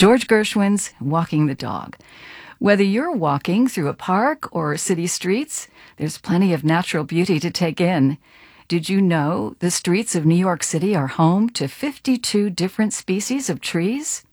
George Gershwin's Walking the Dog. Whether you're walking through a park or city streets, there's plenty of natural beauty to take in. Did you know the streets of New York City are home to 52 different species of trees?